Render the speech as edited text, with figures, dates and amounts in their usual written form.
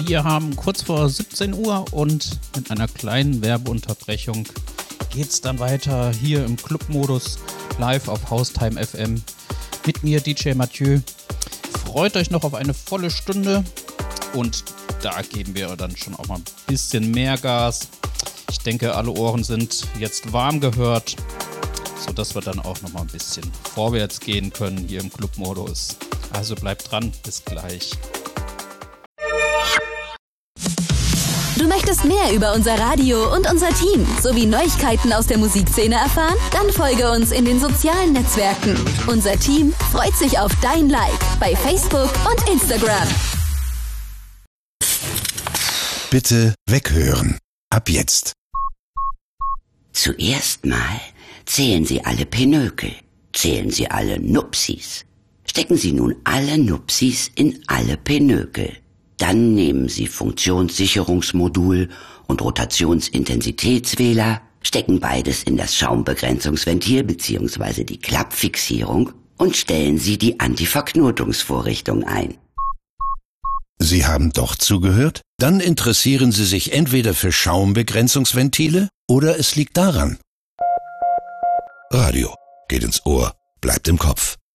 Wir haben kurz vor 17 Uhr und mit einer kleinen Werbeunterbrechung geht's dann weiter hier im Clubmodus live auf Haustime FM mit mir, DJ Mathieu. Freut euch noch auf eine volle Stunde und da geben wir dann schon auch mal ein bisschen mehr Gas. Ich denke, alle Ohren sind jetzt warm gehört, sodass wir dann auch noch mal ein bisschen vorwärts gehen können hier im Clubmodus. Also bleibt dran, bis gleich. Du möchtest mehr über unser Radio und unser Team sowie Neuigkeiten aus der Musikszene erfahren? Dann folge uns in den sozialen Netzwerken. Unser Team freut sich auf dein Like bei Facebook und Instagram. Bitte weghören. Ab jetzt. Zuerst mal zählen Sie alle Pinökel. Zählen Sie alle Nupsis. Stecken Sie nun alle Nupsis in alle Pinökel. Dann nehmen Sie Funktionssicherungsmodul und Rotationsintensitätswähler, stecken beides in das Schaumbegrenzungsventil bzw. die Klappfixierung und stellen Sie die Antiverknotungsvorrichtung ein. Sie haben doch zugehört? Dann interessieren Sie sich entweder für Schaumbegrenzungsventile oder es liegt daran. Radio geht ins Ohr, bleibt im Kopf.